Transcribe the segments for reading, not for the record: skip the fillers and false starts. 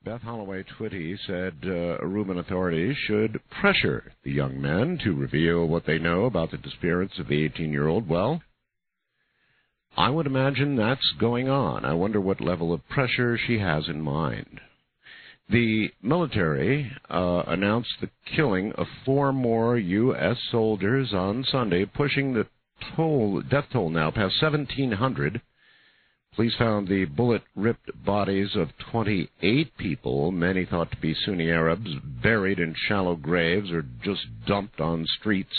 Beth Holloway Twitty said Aruban authorities should pressure the young men to reveal what they know about the disappearance of the 18-year-old. Well, I would imagine that's going on. I wonder what level of pressure she has in mind. The military announced the killing of 4 more U.S. soldiers on Sunday, pushing the death toll now past 1,700. Police found the bullet-ripped bodies of 28 people, many thought to be Sunni Arabs, buried in shallow graves or just dumped on streets.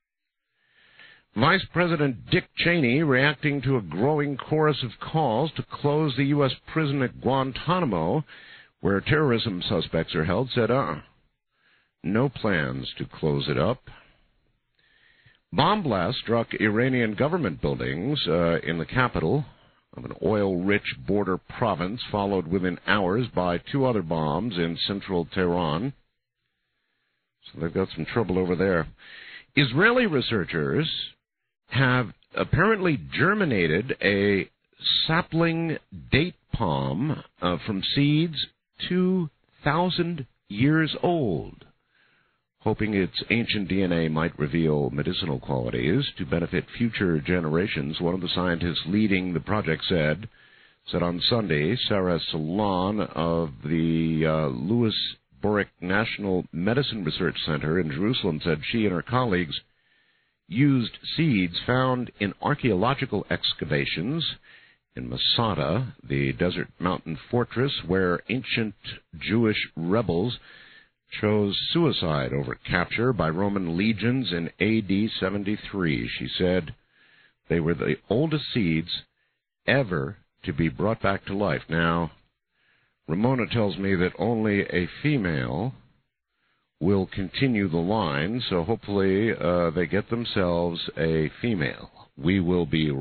Vice President Dick Cheney reacting to a growing chorus of calls to close the U.S. prison at Guantanamo, where terrorism suspects are held, said, no plans to close it up. Bomb blast struck Iranian government buildings in the capital of an oil-rich border province, followed within hours by 2 other bombs in central Tehran. So they've got some trouble over there. Israeli researchers have apparently germinated a sapling date palm from seeds 2,000 years old, hoping its ancient DNA might reveal medicinal qualities to benefit future generations. One of the scientists leading the project said on Sunday, Sarah Salon of the Louis Boric National Medicine Research Center in Jerusalem said she and her colleagues used seeds found in archaeological excavations in Masada, the desert mountain fortress where ancient Jewish rebels chose suicide over capture by Roman legions in AD 73. She said they were the oldest seeds ever to be brought back to life. Now, Ramona tells me that only a female will continue the line, so hopefully they get themselves a female. We will be